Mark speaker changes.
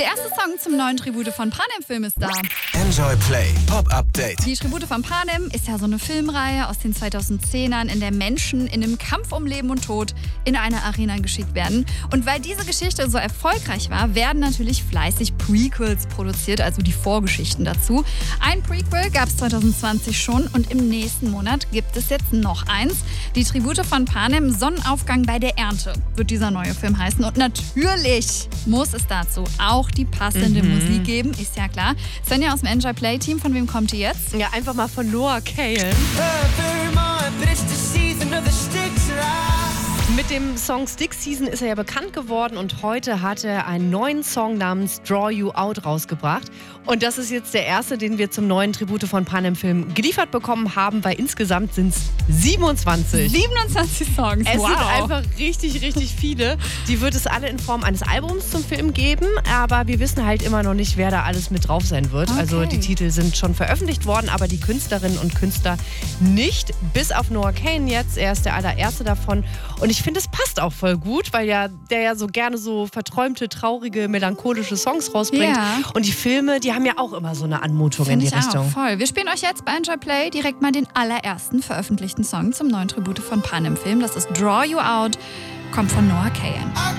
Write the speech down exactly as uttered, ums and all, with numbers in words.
Speaker 1: Der erste Song zum neuen Tribute von Panem-Film ist da.
Speaker 2: Enjoy Play Pop Update.
Speaker 1: Die Tribute von Panem ist ja so eine Filmreihe aus den zweitausendzehnern, in der Menschen in einem Kampf um Leben und Tod in eine Arena geschickt werden. Und weil diese Geschichte so erfolgreich war, werden natürlich fleißig Prequels produziert, also die Vorgeschichten dazu. Ein Prequel gab es zwanzig zwanzig schon und im nächsten Monat gibt es jetzt noch eins. Die Tribute von Panem, Sonnenaufgang bei der Ernte, wird dieser neue Film heißen. Und natürlich muss es dazu auch die passende mhm. Musik geben, ist ja klar. Svenja aus dem Enjoy Play Team, von wem kommt die jetzt?
Speaker 3: Ja, einfach mal von Noah Kahan. Mit dem Song Stick Season ist er ja bekannt geworden und heute hat er einen neuen Song namens Draw You Out rausgebracht. Und das ist jetzt der erste, den wir zum neuen Tribute von Panem-Film geliefert bekommen haben, weil insgesamt sind es siebenundzwanzig.
Speaker 1: siebenundzwanzig Songs,
Speaker 3: Es
Speaker 1: wow.
Speaker 3: sind einfach richtig, richtig viele. Die wird es alle in Form eines Albums zum Film geben, aber wir wissen halt immer noch nicht, wer da alles mit drauf sein wird.
Speaker 1: Okay.
Speaker 3: Also die Titel sind schon veröffentlicht worden, aber die Künstlerinnen und Künstler nicht. Bis auf Noah Kahan jetzt, er ist der allererste davon. Und ich finde, es passt auch voll gut, weil ja der ja so gerne so verträumte, traurige, melancholische Songs rausbringt.
Speaker 1: Ja.
Speaker 3: Und die Filme, die haben ja auch immer so eine Anmutung
Speaker 1: Find
Speaker 3: in die
Speaker 1: ich
Speaker 3: Richtung.
Speaker 1: Auch, voll. Wir spielen euch jetzt bei Enjoy Play direkt mal den allerersten veröffentlichten Song zum neuen Tribute von Panem-Film. Das ist Draw You Out, kommt von Noah Kahan.